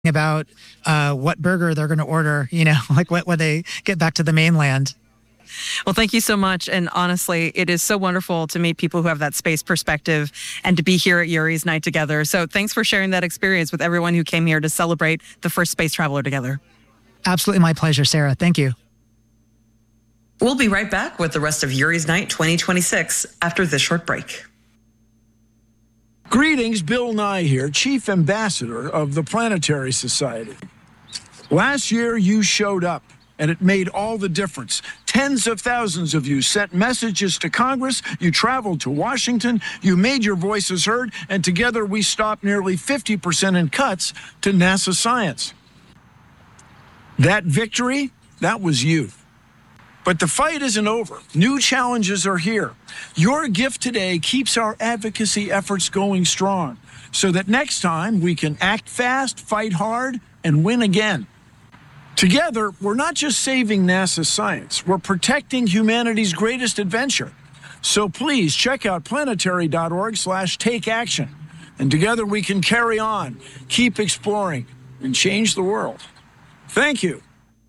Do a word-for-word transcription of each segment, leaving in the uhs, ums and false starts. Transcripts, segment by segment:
about uh, what burger they're going to order, you know, like when they get back to the mainland. Well, thank you so much. And honestly, it is so wonderful to meet people who have that space perspective and to be here at Yuri's Night together. So thanks for sharing that experience with everyone who came here to celebrate the first space traveler together. Absolutely my pleasure, Sarah. Thank you. We'll be right back with the rest of Yuri's Night twenty twenty-six after this short break. Greetings, Bill Nye here, Chief Ambassador of the Planetary Society. Last year, you showed up, and it made all the difference. Tens of thousands of you sent messages to Congress, you traveled to Washington, you made your voices heard, and together we stopped nearly fifty percent in cuts to NASA science. That victory, that was you. But the fight isn't over. New challenges are here. Your gift today keeps our advocacy efforts going strong so that next time we can act fast, fight hard, and win again. Together, we're not just saving NASA science, we're protecting humanity's greatest adventure. So please check out planetary.org slash take action. And together we can carry on, keep exploring, and change the world. Thank you.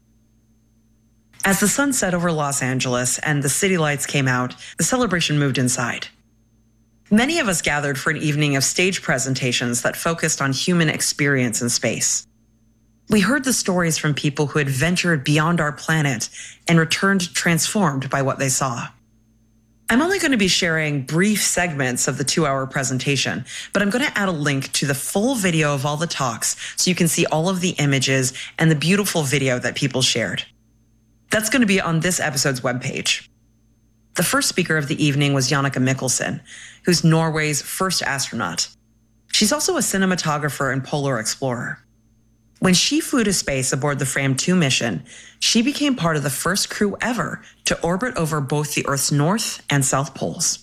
As the sun set over Los Angeles and the city lights came out, the celebration moved inside. Many of us gathered for an evening of stage presentations that focused on human experience in space. We heard the stories from people who had ventured beyond our planet and returned transformed by what they saw. I'm only going to be sharing brief segments of the two-hour presentation, but I'm going to add a link to the full video of all the talks so you can see all of the images and the beautiful video that people shared. That's going to be on this episode's webpage. The first speaker of the evening was Jannicke Mikkelsen, who's Norway's first astronaut. She's also a cinematographer and polar explorer. When she flew to space aboard the Fram two mission, she became part of the first crew ever to orbit over both the Earth's north and south poles.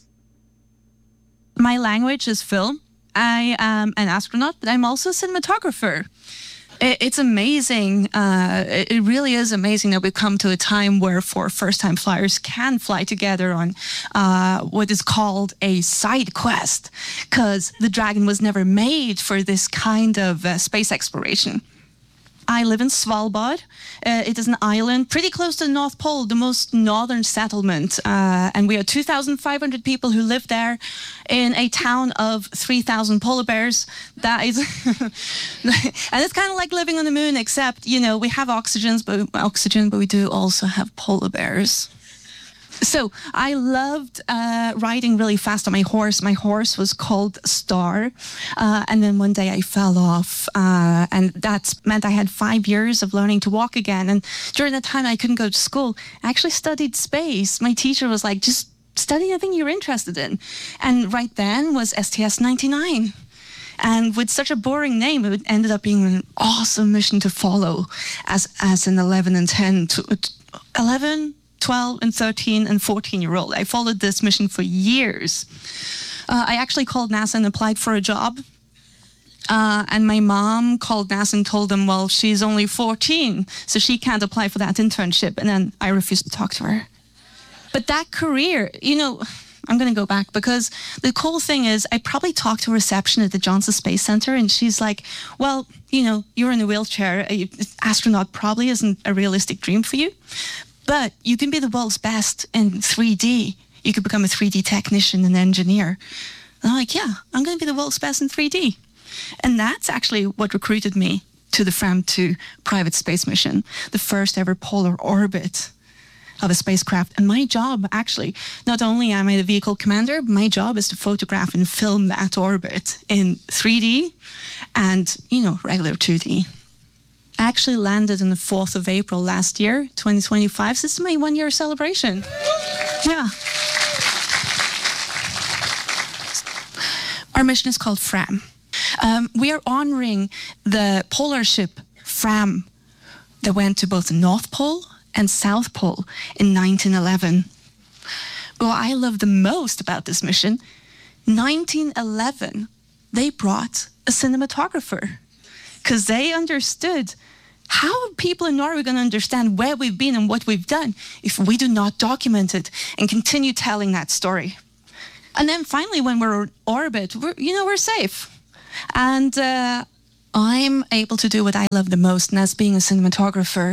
My language is film. I am an astronaut, but I'm also a cinematographer. It's amazing. Uh, it really is amazing that we've come to a time where for first-time flyers can fly together on uh, what is called a side quest, because the Dragon was never made for this kind of uh, space exploration. I live in Svalbard. Uh, it is an island pretty close to the North Pole, the most northern settlement. Uh, and we are two thousand five hundred people who live there in a town of three thousand polar bears. That is, and it's kind of like living on the moon, except, you know, we have oxygens, but, oxygen, but we do also have polar bears. So I loved uh, riding really fast on my horse. My horse was called Star. Uh, and then one day I fell off. Uh, and that meant I had five years of learning to walk again. And during that time I couldn't go to school. I actually studied space. My teacher was like, just study anything you're interested in. And right then was S T S ninety-nine. And with such a boring name, it ended up being an awesome mission to follow as, as an eleven and ten, to, eleven, twelve and thirteen and fourteen year old. I followed this mission for years. Uh, I actually called NASA and applied for a job. Uh, and my mom called NASA and told them, well, she's only fourteen, so she can't apply for that internship. And then I refused to talk to her. But that career, you know, I'm going to go back because the cool thing is I probably talked to a reception at the Johnson Space Center and she's like, well, you know, you're in a wheelchair. An astronaut probably isn't a realistic dream for you. But you can be the world's best in three D. You could become a three D technician and engineer. And I'm like, yeah, I'm going to be the world's best in three D. And that's actually what recruited me to the Fram two private space mission, the first ever polar orbit of a spacecraft. And my job, actually, not only am I the vehicle commander, my job is to photograph and film that orbit in three D and, you know, regular two D. I actually landed on the fourth of April last year, twenty twenty-five. So this is my one-year celebration. Yeah. Our mission is called Fram. Um, we are honoring the polar ship Fram that went to both the North Pole and South Pole in nineteen eleven. But what I love the most about this mission, nineteen eleven, they brought a cinematographer because they understood how are people in Norway going to understand where we've been and what we've done if we do not document it and continue telling that story? And then finally, when we're in orbit, we're, you know, we're safe. And uh, I'm able to do what I love the most, and that's being a cinematographer.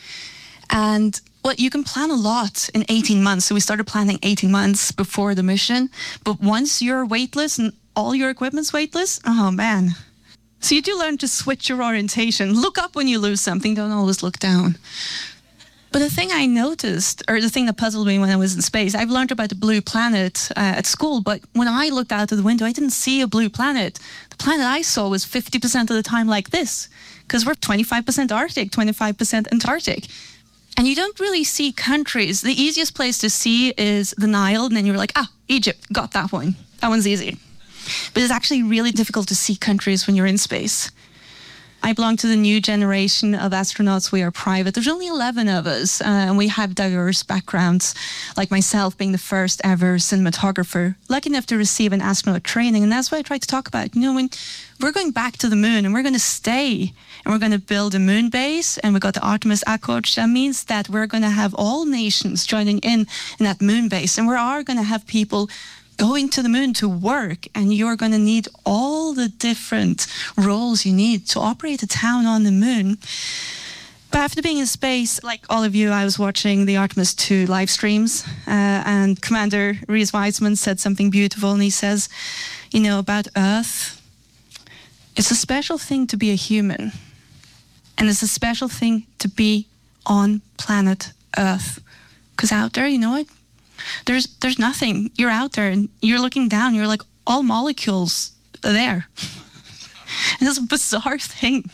And well, you can plan a lot in eighteen months. So we started planning eighteen months before the mission. But once you're weightless and all your equipment's weightless, oh man. So you do learn to switch your orientation. Look up when you lose something, don't always look down. But the thing I noticed, or the thing that puzzled me when I was in space, I've learned about the blue planet uh, at school, but when I looked out of the window, I didn't see a blue planet. The planet I saw was fifty percent of the time like this, because we're twenty-five percent Arctic, twenty-five percent Antarctic. And you don't really see countries. The easiest place to see is the Nile, and then you're like, ah, Egypt, got that one. That one's easy. But it's actually really difficult to see countries when you're in space. I belong to the new generation of astronauts. We are private. There's only eleven of us, uh, and we have diverse backgrounds, like myself being the first ever cinematographer, lucky enough to receive an astronaut training. And that's what I try to talk about. You know, when we're going back to the moon and we're going to stay and we're going to build a moon base, and we got the Artemis Accords, that means that we're going to have all nations joining in in that moon base, and we are going to have people going to the moon to work, and you're going to need all the different roles you need to operate a town on the moon. But after being in space, like all of you, I was watching the Artemis two live streams, uh, and Commander Reese Wiseman said something beautiful, and he says, you know, about Earth, it's a special thing to be a human, and it's a special thing to be on planet Earth, because out there, you know what? There's there's nothing. You're out there and you're looking down. You're like, all molecules are there. And it's a bizarre thing.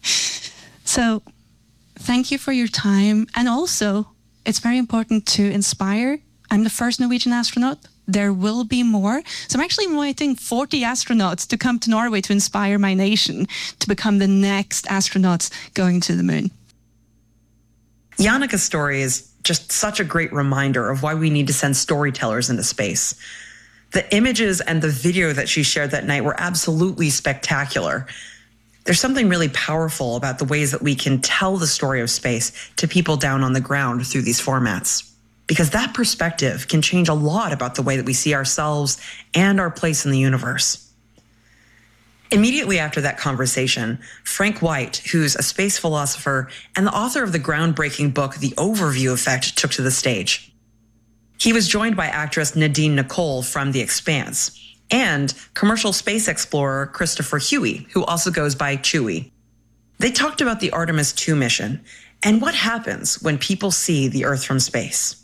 So thank you for your time. And also, it's very important to inspire. I'm the first Norwegian astronaut. There will be more. So I'm actually inviting forty astronauts to come to Norway to inspire my nation to become the next astronauts going to the moon. Jannike's story is just such a great reminder of why we need to send storytellers into space. The images and the video that she shared that night were absolutely spectacular. There's something really powerful about the ways that we can tell the story of space to people down on the ground through these formats, because that perspective can change a lot about the way that we see ourselves and our place in the universe. Immediately after that conversation, Frank White, who's a space philosopher and the author of the groundbreaking book, The Overview Effect, took to the stage. He was joined by actress Nadine Nicole from The Expanse and commercial space explorer Christopher Huey, who also goes by Chewie. They talked about the Artemis two mission and what happens when people see the Earth from space.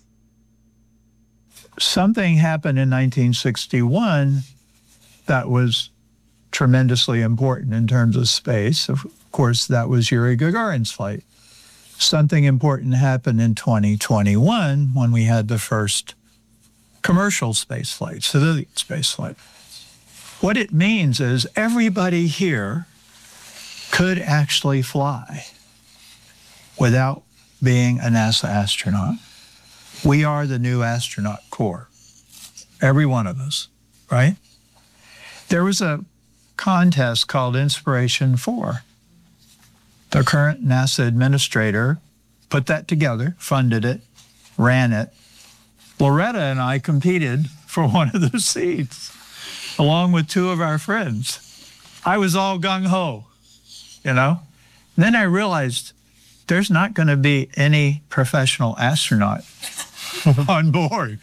Something happened in nineteen sixty-one that was tremendously important in terms of space. Of course, that was Yuri Gagarin's flight. Something important happened in twenty twenty-one when we had the first commercial space flight, civilian space flight. What it means is everybody here could actually fly without being a NASA astronaut. We are the new astronaut corps, every one of us, right? There was a contest called Inspiration four. The current NASA administrator put that together, funded it, ran it. Loretta and I competed for one of the seats, along with two of our friends. I was all gung-ho, you know? And then I realized there's not going to be any professional astronaut on board.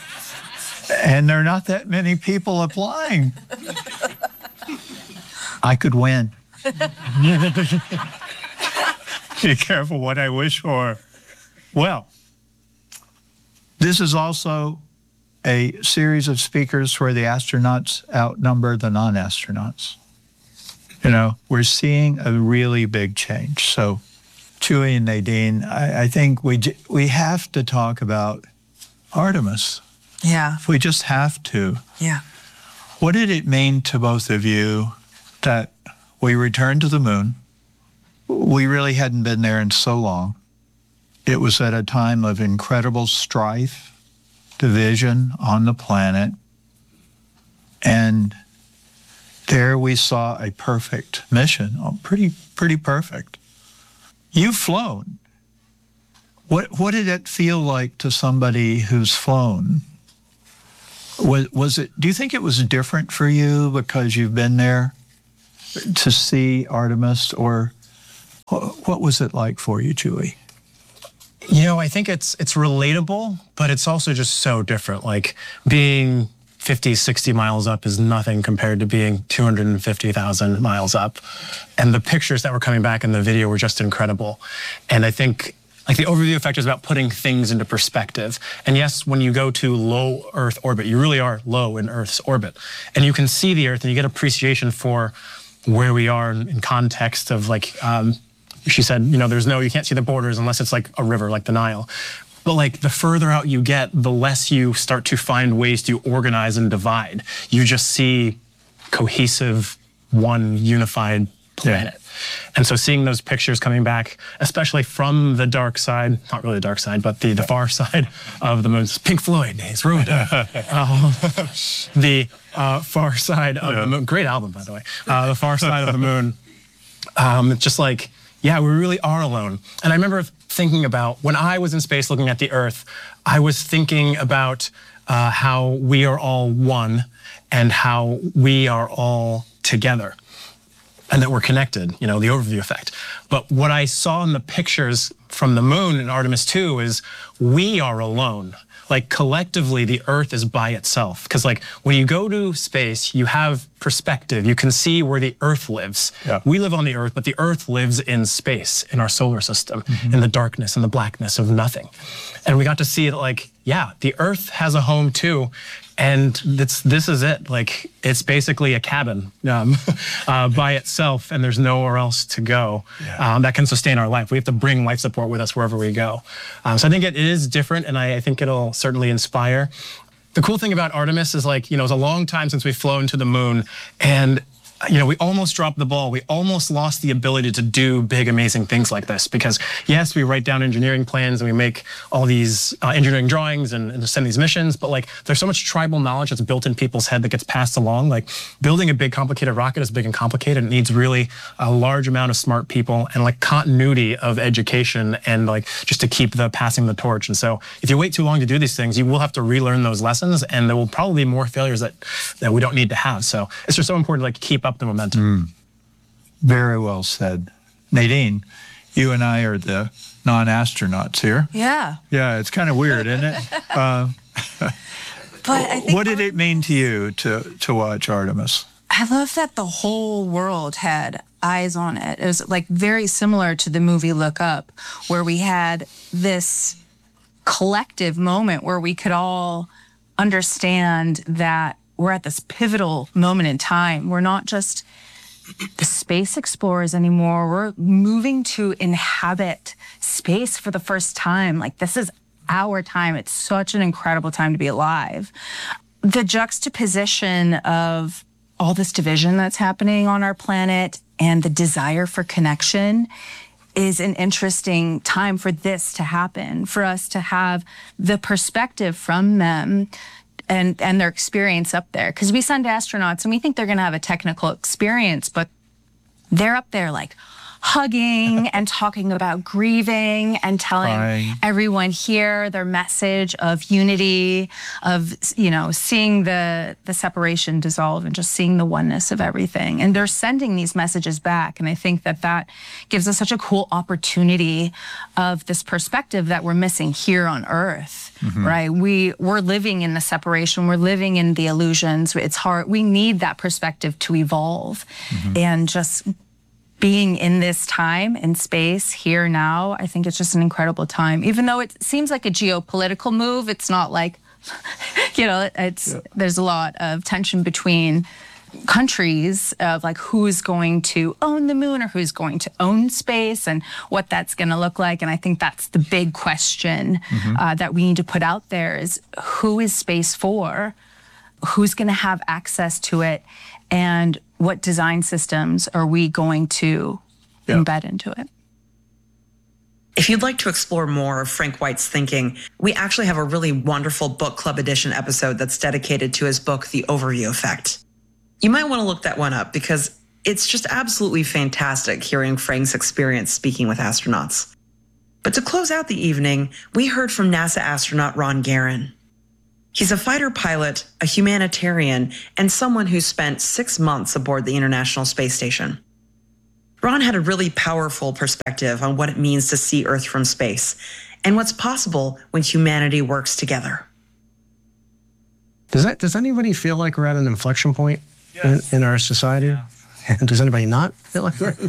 And there are not that many people applying. I could win. Be careful what I wish for. Well, this is also a series of speakers where the astronauts outnumber the non-astronauts. You know, we're seeing a really big change. So, Chewie and Nadine, I, I think we we have to talk about Artemis. Yeah. We just have to. Yeah. What did it mean to both of you that we returned to the moon? We really hadn't been there in so long. It was at a time of incredible strife, division on the planet. And there we saw a perfect mission, oh, pretty, pretty perfect. You've flown. What, what did it feel like to somebody who's flown? Was, was it, do you think it was different for you because you've been there? to see Artemis, or what was it like for you, Julie? You know, I think it's it's relatable, but it's also just so different. Like being fifty, sixty miles up is nothing compared to being two hundred fifty thousand miles up. And the pictures that were coming back in the video were just incredible. And I think like the overview effect is about putting things into perspective. And yes, when you go to low Earth orbit, you really are low in Earth's orbit. And you can see the Earth and you get appreciation for where we are in, in context of like, um, she said, you know, there's no, you can't see the borders unless it's like a river like the Nile. But like the further out you get, the less you start to find ways to organize and divide. You just see cohesive, one unified planet. Yeah. And so seeing those pictures coming back, especially from the dark side, not really the dark side, but the, the far side of the moon, Pink Floyd, he's ruined it. uh, the uh, far side of yeah. the moon, great album, by the way, uh, the far side of the moon, um, just like, yeah, we really are alone. And I remember thinking about, when I was in space looking at the Earth, I was thinking about uh, how we are all one and how we are all together and that we're connected, you know, the overview effect. But what I saw in the pictures from the moon in Artemis two is we are alone. Like collectively, the Earth is by itself. Because like when you go to space, you have perspective. You can see where the Earth lives. Yeah. We live on the Earth, but the Earth lives in space, in our solar system, mm-hmm. in the darkness and the blackness of nothing. And we got to see that like, yeah, the Earth has a home too. And it's, this is it. Like, it's basically a cabin um, uh, by itself, and there's nowhere else to go yeah. um, that can sustain our life. We have to bring life support with us wherever we go. Um, so I think it is different, and I, I think it'll certainly inspire. The cool thing about Artemis is, like, you know, it's a long time since we've flown to the moon, and you know, we almost dropped the ball. We almost lost the ability to do big, amazing things like this because, yes, we write down engineering plans and we make all these uh, engineering drawings and, and send these missions, but like there's so much tribal knowledge that's built in people's head that gets passed along. Like building a big, complicated rocket is big and complicated. It needs really a large amount of smart people and like continuity of education and like just to keep the passing the torch. And so if you wait too long to do these things, you will have to relearn those lessons, and there will probably be more failures that, that we don't need to have. So it's just so important to like keep up the momentum. Mm. Very well said. Nadine, you and I are the non-astronauts here. Yeah. Yeah, it's kind of weird, isn't it? Uh, but I think what did it mean to you to, to watch Artemis? I love that the whole world had eyes on it. It was like very similar to the movie Look Up, where we had this collective moment where we could all understand that we're at this pivotal moment in time. We're not just the space explorers anymore. We're moving to inhabit space for the first time. Like, this is our time. It's such an incredible time to be alive. The juxtaposition of all this division that's happening on our planet and the desire for connection is an interesting time for this to happen, for us to have the perspective from them and and their experience up there. Because we send astronauts and we think they're going to have a technical experience, but they're up there like hugging and talking about grieving and telling Crying. everyone here their message of unity, of, you know, seeing the the separation dissolve and just seeing the oneness of everything. And they're sending these messages back. And I think that that gives us such a cool opportunity of this perspective that we're missing here on Earth. Mm-hmm. Right? We, we're living in the separation. We're living in the illusions. It's hard. We need that perspective to evolve. Mm-hmm. And just being in this time and space here now, I think it's just an incredible time. Even though it seems like a geopolitical move, it's not like, you know, it's yeah. there's a lot of tension between countries of like who's going to own the moon or who's going to own space and what that's going to look like. And I think that's the big question mm-hmm. uh, that we need to put out there is who is space for? Who's going to have access to it? And what design systems are we going to yeah. embed into it? If you'd like to explore more of Frank White's thinking, we actually have a really wonderful book club edition episode that's dedicated to his book, The Overview Effect. You might want to look that one up because it's just absolutely fantastic hearing Frank's experience speaking with astronauts. But to close out the evening, we heard from NASA astronaut Ron Garan. He's a fighter pilot, a humanitarian, and someone who spent six months aboard the International Space Station. Ron had a really powerful perspective on what it means to see Earth from space and what's possible when humanity works together. Does that, does anybody feel like we're at an inflection point yes. in, in our society? Yeah. Does anybody not feel like we're?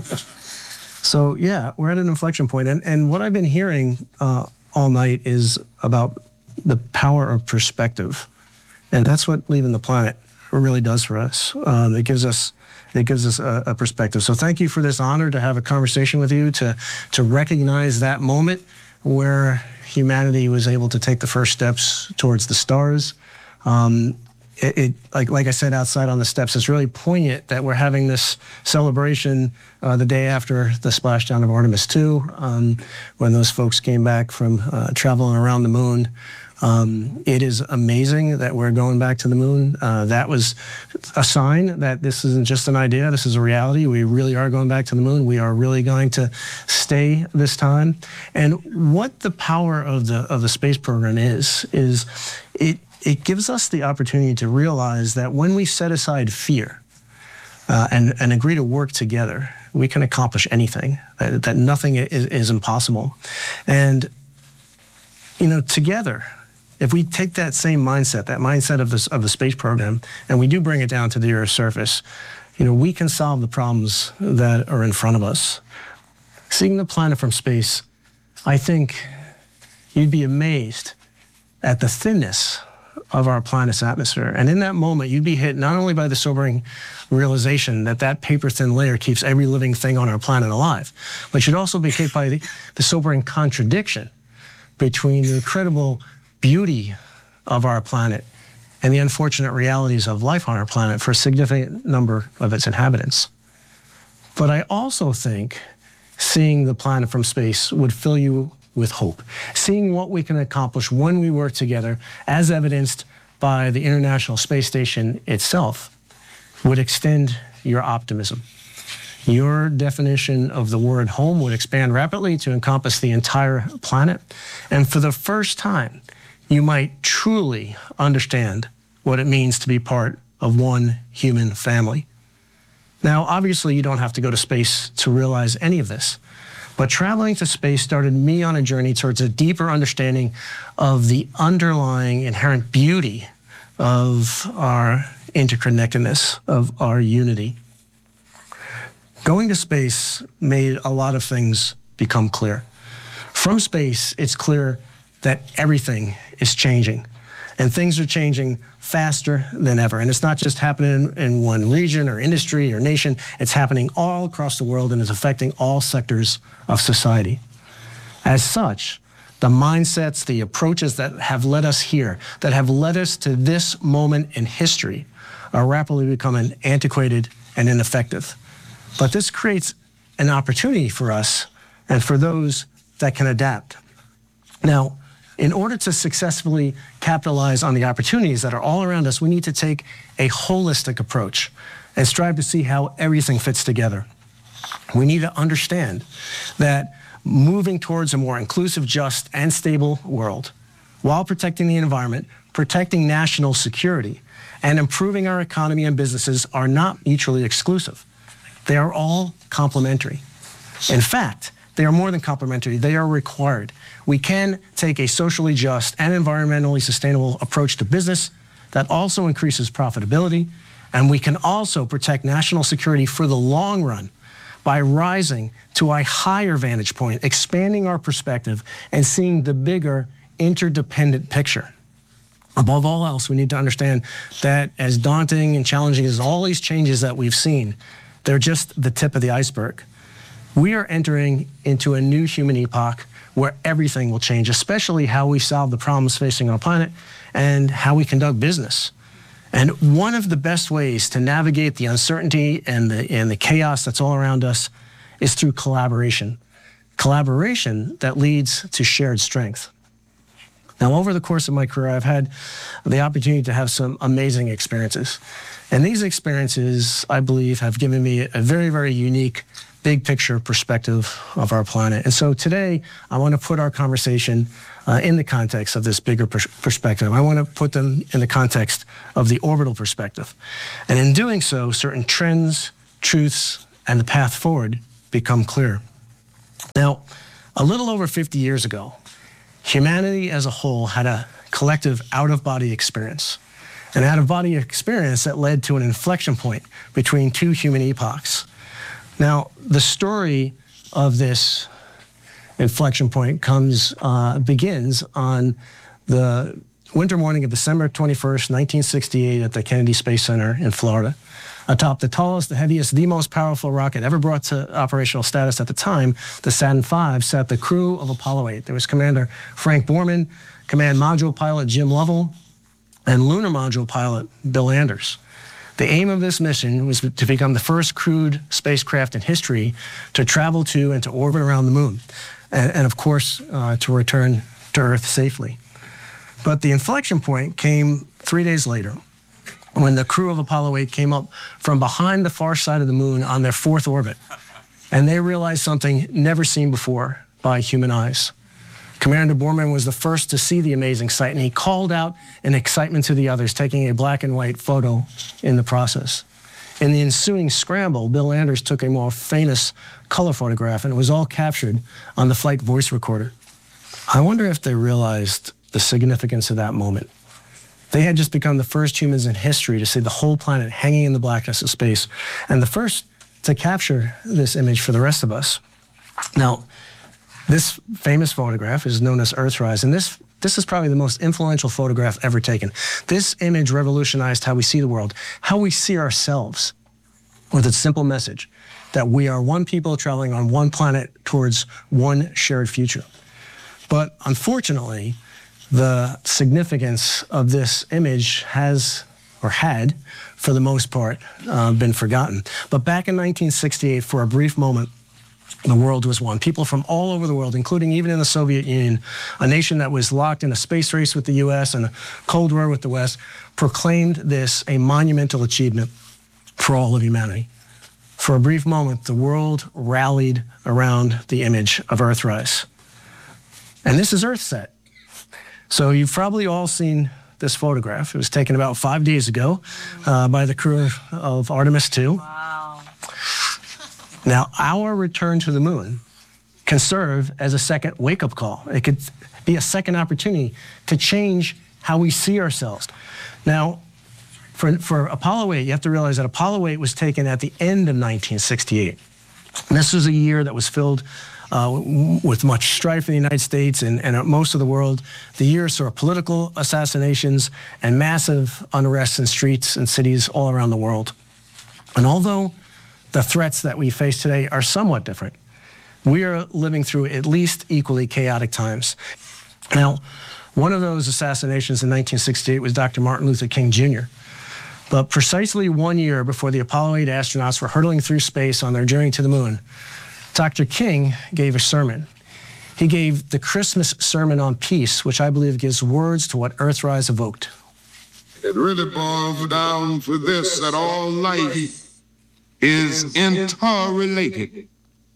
So yeah, we're at an inflection point. And, and what I've been hearing uh, all night is about the power of perspective. And that's what leaving the planet really does for us. Um, it gives us it gives us a, a perspective. So thank you for this honor to have a conversation with you, to to recognize that moment where humanity was able to take the first steps towards the stars. Um, it, it like like I said outside on the steps, it's really poignant that we're having this celebration uh, the day after the splashdown of Artemis two, um, when those folks came back from uh, traveling around the moon. Um, it is amazing that we're going back to the moon. Uh, that was a sign that this isn't just an idea, this is a reality. We really are going back to the moon. We are really going to stay this time. And what the power of the of the space program is, is it, it gives us the opportunity to realize that when we set aside fear uh, and, and agree to work together, we can accomplish anything, that, that nothing is, is impossible. And, you know, together, if we take that same mindset, that mindset of this of the space program, and we do bring it down to the Earth's surface, you know, we can solve the problems that are in front of us. Seeing the planet from space, I think you'd be amazed at the thinness of our planet's atmosphere. And in that moment, you'd be hit not only by the sobering realization that that paper-thin layer keeps every living thing on our planet alive, but you'd also be hit by the, the sobering contradiction between the incredible beauty of our planet and the unfortunate realities of life on our planet for a significant number of its inhabitants. But I also think seeing the planet from space would fill you with hope. Seeing what we can accomplish when we work together, as evidenced by the International Space Station itself, would extend your optimism. Your definition of the word home would expand rapidly to encompass the entire planet. And for the first time, you might truly understand what it means to be part of one human family. Now, obviously, you don't have to go to space to realize any of this, but traveling to space started me on a journey towards a deeper understanding of the underlying inherent beauty of our interconnectedness, of our unity. Going to space made a lot of things become clear. From space, it's clear that everything is changing, and things are changing faster than ever. And it's not just happening in one region or industry or nation, it's happening all across the world and is affecting all sectors of society. As such, the mindsets, the approaches that have led us here, that have led us to this moment in history, are rapidly becoming antiquated and ineffective. But this creates an opportunity for us and for those that can adapt. Now, in order to successfully capitalize on the opportunities that are all around us, we need to take a holistic approach and strive to see how everything fits together. We need to understand that moving towards a more inclusive, just, and stable world, while protecting the environment, protecting national security, and improving our economy and businesses are not mutually exclusive. They are all complementary. In fact, they are more than complementary, they are required. We can take a socially just and environmentally sustainable approach to business that also increases profitability, and we can also protect national security for the long run by rising to a higher vantage point, expanding our perspective, and seeing the bigger interdependent picture. Above all else, we need to understand that as daunting and challenging as all these changes that we've seen, they're just the tip of the iceberg. We are entering into a new human epoch where everything will change, especially how we solve the problems facing our planet and how we conduct business. And one of the best ways to navigate the uncertainty and the, and the chaos that's all around us is through collaboration. Collaboration that leads to shared strength. Now, over the course of my career, I've had the opportunity to have some amazing experiences. And these experiences, I believe, have given me a very, very unique big picture perspective of our planet. And so today, I want to put our conversation uh, in the context of this bigger pers- perspective. I want to put them in the context of the orbital perspective. And in doing so, certain trends, truths, and the path forward become clear. Now, a little over fifty years ago, humanity as a whole had a collective out-of-body experience. An out-of-body experience that led to an inflection point between two human epochs. Now, the story of this inflection point comes, uh, begins on the winter morning of December twenty-first, nineteen sixty-eight at the Kennedy Space Center in Florida. Atop the tallest, the heaviest, the most powerful rocket ever brought to operational status at the time, the Saturn five, sat the crew of Apollo eight. There was Commander Frank Borman, Command Module Pilot Jim Lovell, and Lunar Module Pilot Bill Anders. The aim of this mission was to become the first crewed spacecraft in history to travel to and to orbit around the moon, and, and of course, uh, to return to Earth safely. But the inflection point came three days later, when the crew of Apollo eight came up from behind the far side of the moon on their fourth orbit, and they realized something never seen before by human eyes. Commander Borman was the first to see the amazing sight, and he called out in excitement to the others, taking a black and white photo in the process. In the ensuing scramble, Bill Anders took a more famous color photograph, and it was all captured on the flight voice recorder. I wonder if they realized the significance of that moment. They had just become the first humans in history to see the whole planet hanging in the blackness of space, and the first to capture this image for the rest of us. Now, this famous photograph is known as Earthrise, and this, this is probably the most influential photograph ever taken. This image revolutionized how we see the world, how we see ourselves, with its simple message that we are one people traveling on one planet towards one shared future. But unfortunately, the significance of this image has, or had, for the most part, uh, been forgotten. But back in nineteen sixty-eight, for a brief moment, the world was one. People from all over the world, including even in the Soviet Union, a nation that was locked in a space race with the U S and a Cold War with the West, proclaimed this a monumental achievement for all of humanity. For a brief moment, the world rallied around the image of Earthrise. And this is EarthSat. So you've probably all seen this photograph. It was taken about five days ago uh, by the crew of Artemis two. Wow. Now, our return to the moon can serve as a second wake-up call. It could be a second opportunity to change how we see ourselves. Now, for, for Apollo eight, you have to realize that Apollo eight was taken at the end of nineteen sixty-eight. And this was a year that was filled Uh, with much strife in the United States and, and most of the world. The year saw political assassinations and massive unrest in streets and cities all around the world. And although the threats that we face today are somewhat different, we are living through at least equally chaotic times. Now, one of those assassinations in nineteen sixty-eight was Doctor Martin Luther King Junior But precisely one year before the Apollo eight astronauts were hurtling through space on their journey to the moon, Doctor King gave a sermon. He gave the Christmas sermon on peace, which I believe gives words to what Earthrise evoked. It really boils down to this, that all life is interrelated.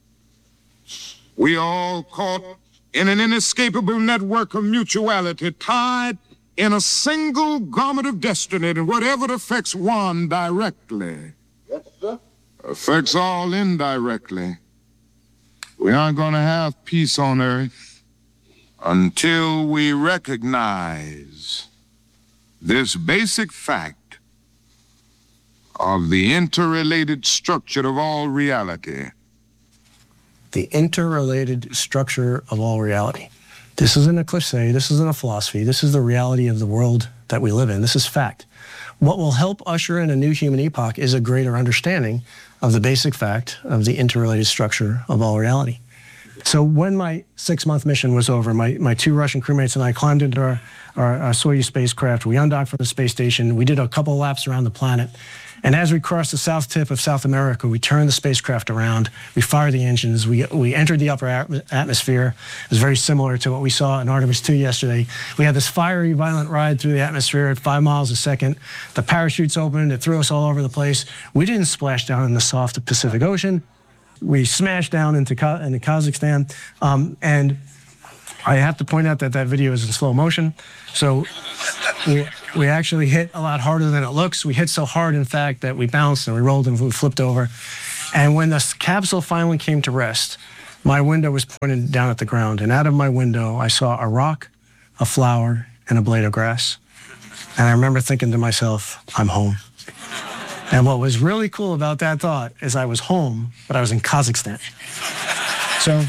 We are all caught in an inescapable network of mutuality, tied in a single garment of destiny, and whatever affects one directly affects all indirectly. We aren't going to have peace on earth until we recognize this basic fact of the interrelated structure of all reality. The interrelated structure of all reality. This isn't a cliche, this isn't a philosophy, this is the reality of the world that we live in. This is fact. What will help usher in a new human epoch is a greater understanding of the basic fact of the interrelated structure of all reality. So when my six-month mission was over, my, my two Russian crewmates and I climbed into our, our, our Soyuz spacecraft. We undocked from the space station. We did a couple of laps around the planet. And as we crossed the south tip of South America, we turned the spacecraft around. We fired the engines. We, we entered the upper atmosphere. It was very similar to what we saw in Artemis two yesterday. We had this fiery, violent ride through the atmosphere at five miles a second. The parachutes opened. It threw us all over the place. We didn't splash down in the soft Pacific Ocean. we smashed down into, Ka- into Kazakhstan. Um, and I have to point out that that video is in slow motion. So we, we actually hit a lot harder than it looks. We hit so hard, in fact, that we bounced and we rolled and we flipped over. And when the capsule finally came to rest, my window was pointed down at the ground. And out of my window, I saw a rock, a flower, and a blade of grass. And I remember thinking to myself, I'm home. And what was really cool about that thought is I was home, but I was in Kazakhstan. So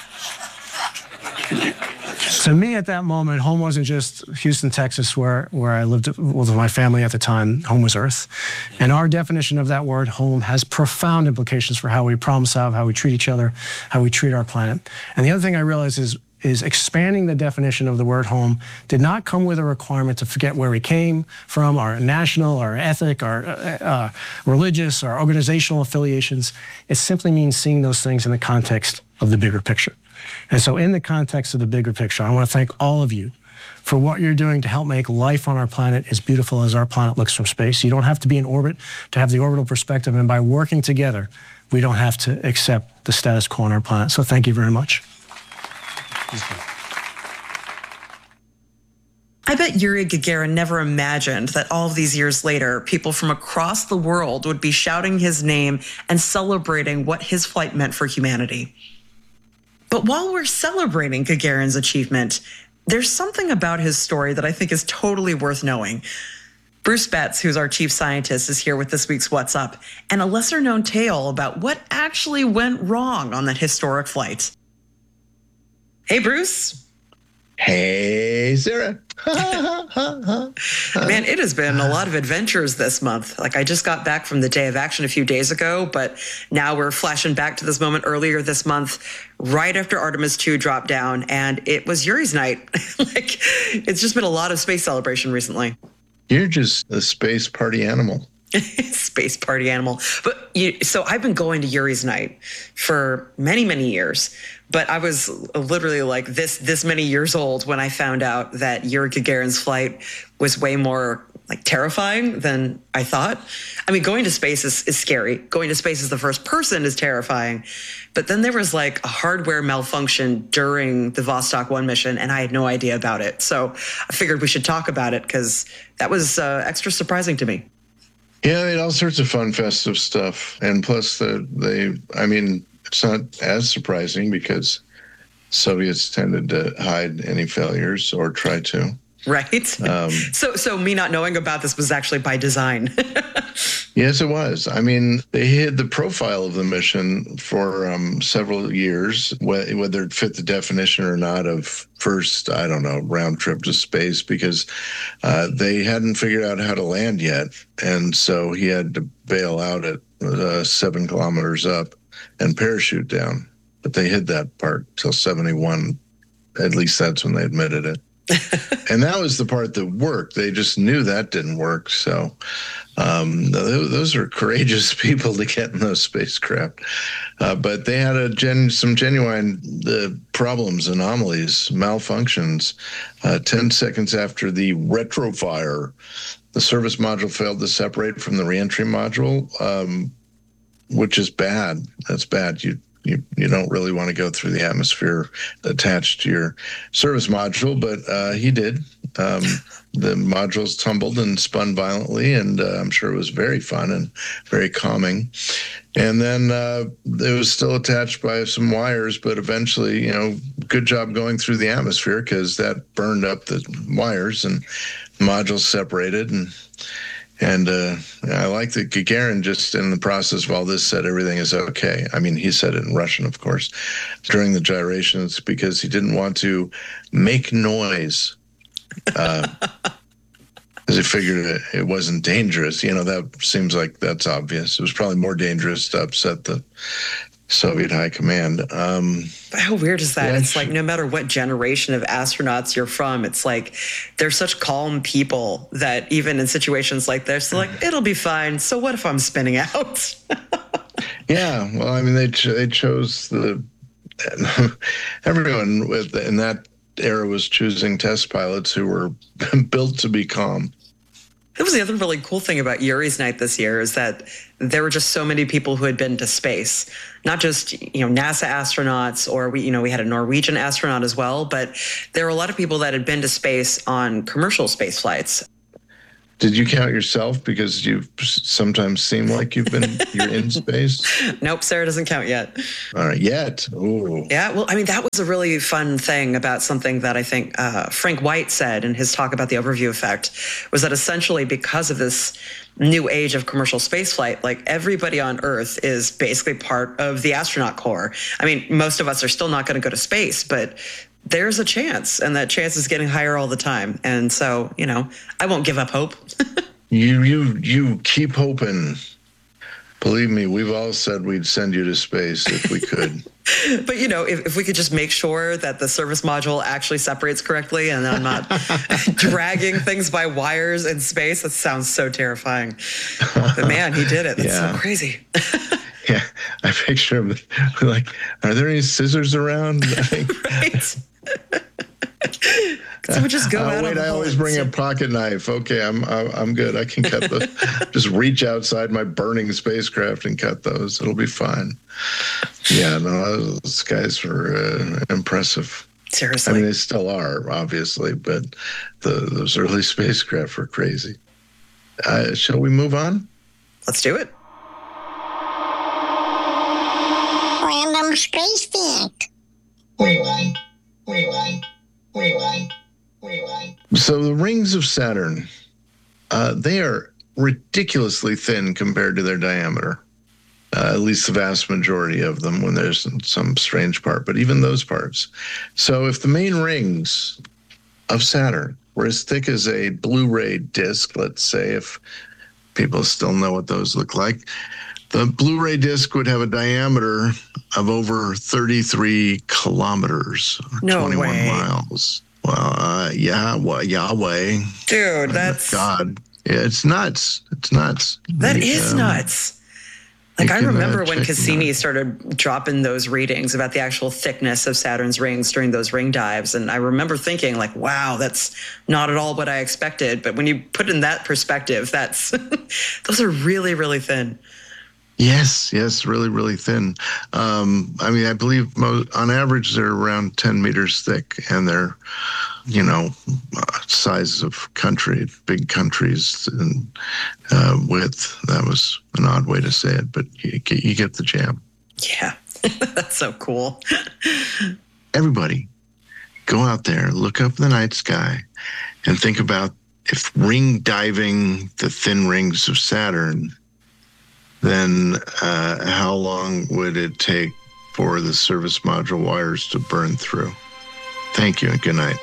to me at that moment, home wasn't just Houston, Texas, where, where I lived with my family at the time. Home was Earth. And our definition of that word, home, has profound implications for how we problem solve, how we treat each other, how we treat our planet. And the other thing I realized is is expanding the definition of the word home did not come with a requirement to forget where we came from, our national, our ethnic, our uh, uh, religious, our organizational affiliations. It simply means seeing those things in the context of the bigger picture. And so in the context of the bigger picture, I want to thank all of you for what you're doing to help make life on our planet as beautiful as our planet looks from space. You don't have to be in orbit to have the orbital perspective, and by working together, we don't have to accept the status quo on our planet. So thank you very much. I bet Yuri Gagarin never imagined that all of these years later, people from across the world would be shouting his name and celebrating what his flight meant for humanity. But while we're celebrating Gagarin's achievement, there's something about his story that I think is totally worth knowing. Bruce Betts, who's our chief scientist, is here with this week's What's Up, and a lesser-known tale about what actually went wrong on that historic flight. Hey, Bruce. Hey, Sarah. Man, it has been a lot of adventures this month. Like, I just got back from the Day of Action a few days ago, but now we're flashing back to this moment earlier this month, right after Artemis two dropped down, and it was Yuri's night. Like, it's just been a lot of space celebration recently. You're just a space party animal. Space party animal. But you, so I've been going to Yuri's night for many, many years. But I was literally like this this many years old when I found out that Yuri Gagarin's flight was way more like terrifying than I thought. I mean, going to space is, is scary. Going to space as the first person is terrifying. But then there was like a hardware malfunction during the Vostok one mission, and I had no idea about it. So I figured we should talk about it because that was uh, extra surprising to me. Yeah, they had all sorts of fun, festive stuff. And plus, the, they, I mean, it's not as surprising because Soviets tended to hide any failures or try to. Right. Um, so so me not knowing about this was actually by design. Yes, it was. I mean, they hid the profile of the mission for um, several years, wh- whether it fit the definition or not of first, I don't know, round trip to space, because uh, they hadn't figured out how to land yet. And so he had to bail out at uh, seven kilometers up and parachute down. But they hid that part till seventy-one. At least that's when they admitted it. And that was the part that worked. They just knew that didn't work. So um, those are courageous people to get in those spacecraft. Uh, but they had a gen- some genuine uh, problems, anomalies, malfunctions. Uh, ten seconds after the retrofire, the service module failed to separate from the reentry module, um, which is bad. That's bad. You You, you don't really want to go through the atmosphere attached to your service module, but uh, he did. Um, the modules tumbled and spun violently, and uh, I'm sure it was very fun and very calming. And then uh, it was still attached by some wires, but eventually, you know, good job going through the atmosphere because that burned up the wires and the modules separated. And And uh, I like that Gagarin just in the process of all this said everything is okay. I mean, he said it in Russian, of course, during the gyrations because he didn't want to make noise. Uh, because he figured it, it wasn't dangerous. You know, that seems like that's obvious. It was probably more dangerous to upset the Soviet high command. Um, How weird is that? Yeah, it's like no matter what generation of astronauts you're from, it's like they're such calm people that even in situations like this, they're like, it'll be fine. So what if I'm spinning out? Yeah, well, I mean, they ch- they chose the everyone with in that era was choosing test pilots who were built to be calm. That was the other really cool thing about Yuri's Night this year, is that there were just so many people who had been to space, not just, you know, NASA astronauts, or we, you know, we had a Norwegian astronaut as well, but there were a lot of people that had been to space on commercial space flights. Did you count yourself? Because you sometimes seem like you've been, you're in space. Nope, Sarah doesn't count yet. All right, yet. Ooh. Yeah, well, I mean, that was a really fun thing about something that I think uh, Frank White said in his talk about the overview effect, was that essentially because of this new age of commercial spaceflight, like everybody on Earth is basically part of the astronaut corps. I mean, most of us are still not going to go to space, but there's a chance, and that chance is getting higher all the time. And so, you know, I won't give up hope. you you you keep hoping. Believe me, we've all said we'd send you to space if we could. But, you know, if, if we could just make sure that the service module actually separates correctly and I'm not dragging things by wires in space, that sounds so terrifying. But man, he did it. That's Yeah. so crazy. Yeah, I picture him like, are there any scissors around? Right. So we just go uh, out wait, on the I always bullets. bring a pocket knife. Okay, I'm I'm good. I can cut the. Just reach outside my burning spacecraft and cut those. It'll be fine. Yeah, no, those guys were uh, impressive. Seriously, I mean, they still are, obviously, but the those early spacecraft were crazy. Uh, shall we move on? Let's do it. Random space fact. Rewind. Rewind. Rewind. Rewind. So the rings of Saturn, uh, they are ridiculously thin compared to their diameter. Uh, at least the vast majority of them, when there's some strange part, but even those parts. So if the main rings of Saturn were as thick as a Blu-ray disc, let's say, if people still know what those look like, the Blu-ray disc would have a diameter of over thirty-three kilometers, or No twenty-one way. miles. Well, uh, yeah, well, Yahweh. Dude, that's God. Yeah, it's nuts. It's nuts. That The, is um, nuts. Like, you I can, uh, remember when check Cassini them out. started dropping those readings about the actual thickness of Saturn's rings during those ring dives. And I remember thinking, like, wow, that's not at all what I expected. But when you put it in that perspective, that's those are really, really thin. Yes, yes, really, really thin. Um, I mean, I believe mo- on average they're around ten meters thick, and they're, you know, uh, size of country, big countries and uh, width. That was an odd way to say it, but you, get- you get the jam. Yeah, that's so cool. Everybody, go out there, look up the night sky, and think about if ring diving the thin rings of Saturn, then uh, how long would it take for the service module wires to burn through? Thank you and good night.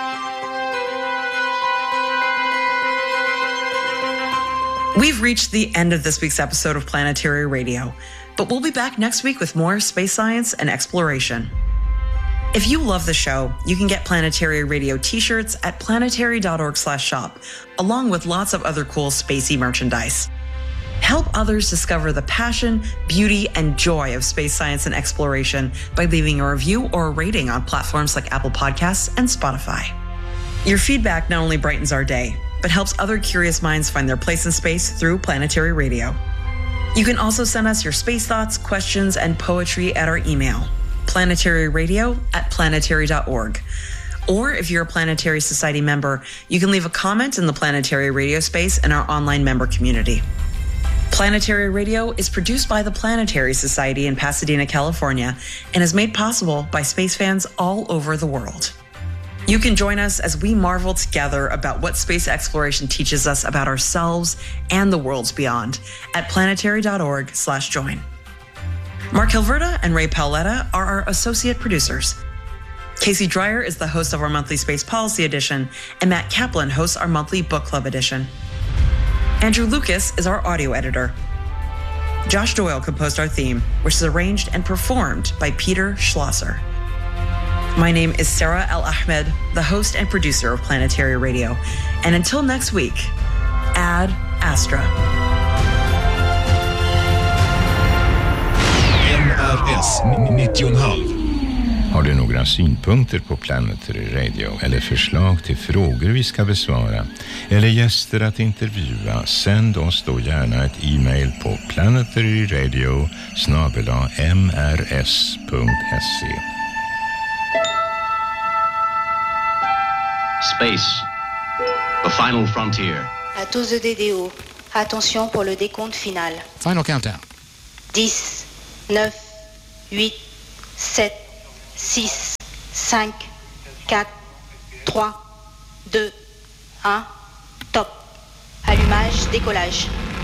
We've reached the end of this week's episode of Planetary Radio, but we'll be back next week with more space science and exploration. If you love the show, you can get Planetary Radio t-shirts at planetary.org slash shop, along with lots of other cool spacey merchandise. Help others discover the passion, beauty, and joy of space science and exploration by leaving a review or a rating on platforms like Apple Podcasts and Spotify. Your feedback not only brightens our day, but helps other curious minds find their place in space through Planetary Radio. You can also send us your space thoughts, questions, and poetry at our email, planetaryradio at planetary dot org. Or if you're a Planetary Society member, you can leave a comment in the Planetary Radio space in our online member community. Planetary Radio is produced by the Planetary Society in Pasadena, California, and is made possible by space fans all over the world. You can join us as we marvel together about what space exploration teaches us about ourselves and the worlds beyond at planetary.org slash join. Mark Hilverda and Ray Paoletta are our associate producers. Casey Dreyer is the host of our monthly Space Policy Edition, and Matt Kaplan hosts our monthly Book Club Edition. Andrew Lucas is our audio editor. Josh Doyle composed our theme, which is arranged and performed by Peter Schlosser. My name is Sarah El-Ahmed, the host and producer of Planetary Radio. And until next week, Ad Astra. N R S nittio komma fem Har du några synpunkter på Planetary Radio eller förslag till frågor vi ska besvara eller gäster att intervjua, sänd oss då gärna ett e-mail på planetaryradio snabel-a m r s punkt s e. Space, the final frontier. À tous de D D O, attention pour le décompte final. Final countdown. dix, neuf, huit, sept, six, cinq, quatre, trois, deux, un, top. Allumage, décollage.